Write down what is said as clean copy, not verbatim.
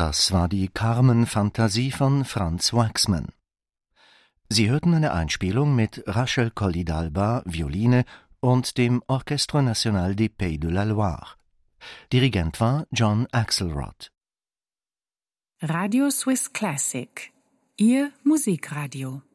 Das war die Carmen-Fantasie von Franz Waxman. Sie hörten eine Einspielung mit Rachel Colli d'Alba, Violine und dem Orchestre National des Pays de la Loire. Dirigent war John Axelrod. Radio Swiss Classic, Ihr Musikradio.